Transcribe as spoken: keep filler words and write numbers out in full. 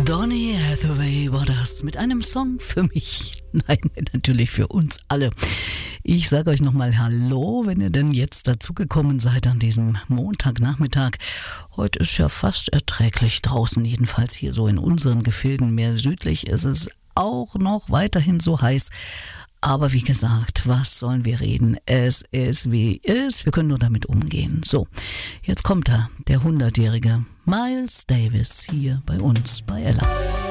Donny Hathaway war das mit einem Song für mich. Nein, natürlich für uns alle. Ich sage euch nochmal Hallo, wenn ihr denn jetzt dazugekommen seid an diesem Montagnachmittag. Heute ist ja fast erträglich draußen, jedenfalls hier so in unseren Gefilden. Mehr südlich ist es auch noch weiterhin so heiß. Aber wie gesagt, was sollen wir reden? Es ist wie es ist, wir können nur damit umgehen. So, jetzt kommt er, der hundertjährige Miles Davis hier bei uns bei Ella.